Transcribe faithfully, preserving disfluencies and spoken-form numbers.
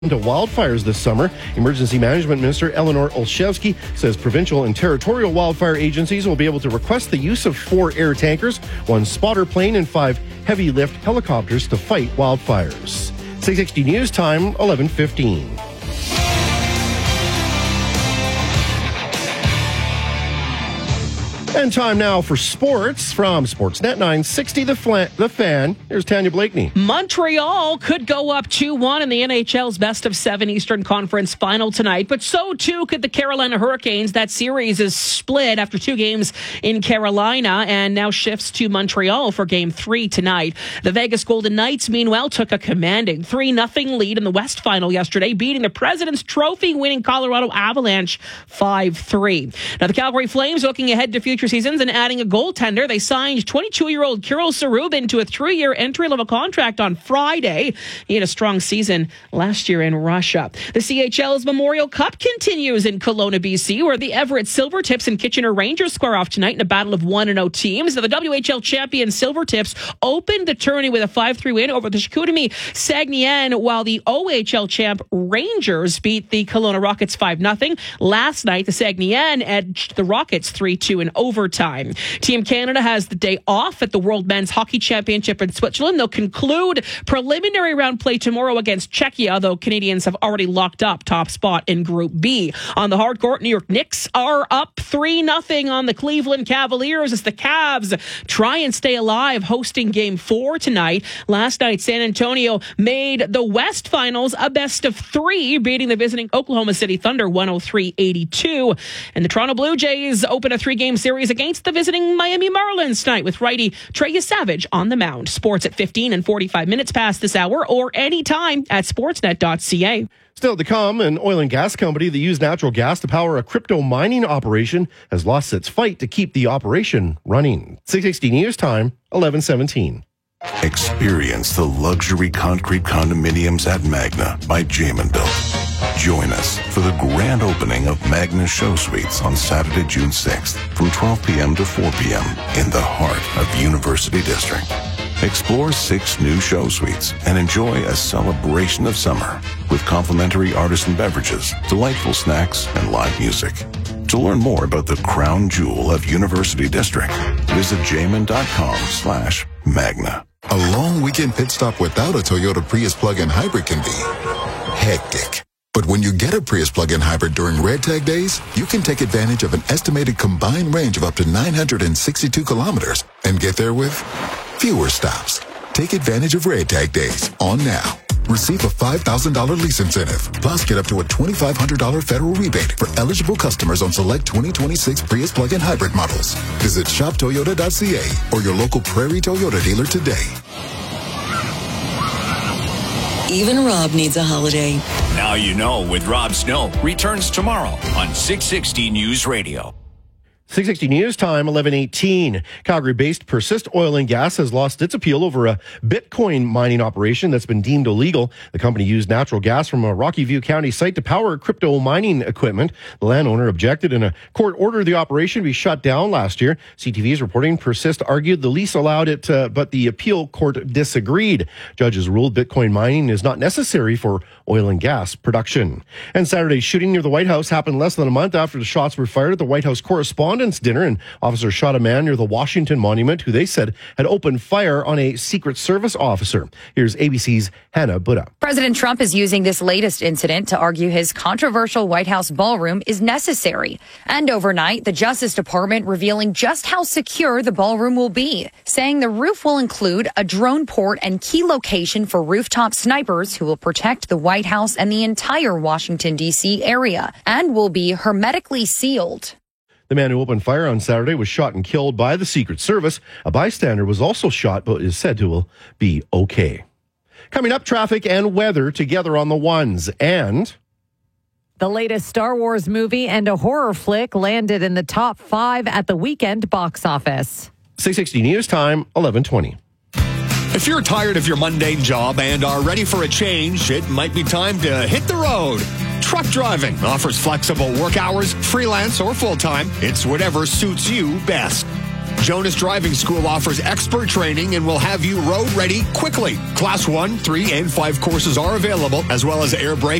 to wildfires this summer. Emergency Management Minister Eleanor Olszewski says provincial and territorial wildfire agencies will be able to request the use of four air tankers, one spotter plane, and five heavy lift helicopters to fight wildfires. six sixty News Time, eleven fifteen. And time now for sports from Sportsnet nine sixty, The, Fla- the Fan. Here's Tanya Blakeney. Montreal could go up two one in the N H L's best of seven Eastern Conference final tonight, but so too could the Carolina Hurricanes. That series is split after two games in Carolina and now shifts to Montreal for game three tonight. The Vegas Golden Knights, meanwhile, took a commanding three nothing lead in the West Final yesterday, beating the President's Trophy winning Colorado Avalanche five three. Now the Calgary Flames looking ahead to future seasons and adding a goaltender. They signed twenty-two-year-old Kirill Sarubin to a three-year entry-level contract on Friday. He had a strong season last year in Russia. The C H L's Memorial Cup continues in Kelowna, B C, where the Everett Silvertips and Kitchener Rangers square off tonight in a battle of one and oh teams. Now, the W H L champion Silvertips opened the tourney with a five three win over the Chicoutimi Saguenay, while the O H L champ Rangers beat the Kelowna Rockets five nothing. Last night, the Saguenay edged the Rockets three two in overtime. Team Canada has the day off at the World Men's Hockey Championship in Switzerland. They'll conclude preliminary round play tomorrow against Czechia, though Canadians have already locked up top spot in Group B. On the hard court, New York Knicks are up three nothing on the Cleveland Cavaliers as the Cavs try and stay alive, hosting game four tonight. Last night, San Antonio made the West Finals a best of three, beating the visiting Oklahoma City Thunder one oh three eighty-two. And the Toronto Blue Jays open a three-game series against the visiting Miami Marlins tonight with righty Trey Savage on the mound. Sports at fifteen and forty-five minutes past this hour or anytime at sportsnet dot c a. Still to come, an oil and gas company that used natural gas to power a crypto mining operation has lost its fight to keep the operation running. six sixty News Time, eleven seventeen. Experience the luxury concrete condominiums at Magna by Jamin Built. Join us for the grand opening of Magna Show Suites on Saturday, June sixth from twelve p.m. to four p.m. in the heart of University District. Explore six new show suites and enjoy a celebration of summer with complimentary artisan beverages, delightful snacks, and live music. To learn more about the crown jewel of University District, visit jamin.com slash magna. A long weekend pit stop without a Toyota Prius plug-in hybrid can be hectic. But when you get a Prius plug-in hybrid during Red Tag days, you can take advantage of an estimated combined range of up to nine hundred sixty-two kilometers and get there with fewer stops. Take advantage of Red Tag days on now. Receive a five thousand dollars lease incentive. Plus, get up to a twenty-five hundred dollars federal rebate for eligible customers on select twenty twenty-six Prius plug-in hybrid models. Visit shop toyota dot c a or your local Prairie Toyota dealer today. Even Rob needs a holiday. Now you know with Rob Snow returns tomorrow on six sixty News Radio. six sixty News Time, eleven eighteen. Calgary-based Persist Oil and Gas has lost its appeal over a Bitcoin mining operation that's been deemed illegal. The company used natural gas from a Rocky View County site to power crypto mining equipment. The landowner objected and a court ordered the operation be shut down last year. C T V is reporting Persist argued the lease allowed it, uh, but the appeal court disagreed. Judges ruled Bitcoin mining is not necessary for oil and gas production. And Saturday's shooting near the White House happened less than a month after the shots were fired at the White House correspondence dinner, and officers shot a man near the Washington Monument who they said had opened fire on a Secret Service officer. Here's A B C's Hannah Buddha. President Trump is using this latest incident to argue his controversial White House ballroom is necessary. And overnight, the Justice Department revealing just how secure the ballroom will be, saying the roof will include a drone port and key location for rooftop snipers who will protect the White House and the entire Washington, D C area, and will be hermetically sealed. The man who opened fire on Saturday was shot and killed by the Secret Service. A bystander was also shot, but is said to be okay. Coming up, traffic and weather together on the ones. And the latest Star Wars movie and a horror flick landed in the top five at the weekend box office. six sixty News Time, eleven twenty. If you're tired of your mundane job and are ready for a change, it might be time to hit the road. Truck driving offers flexible work hours, freelance or full-time. It's whatever suits you best. Jonas Driving School offers expert training and will have you road ready quickly. Class one, three, and five courses are available, as well as air brake